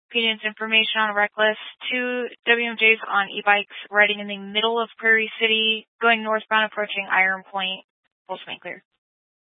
Opinions, information on Reckless. 2 WMJs on e-bikes riding in the middle of Prairie City, going northbound, approaching Iron Point. Full swing clear.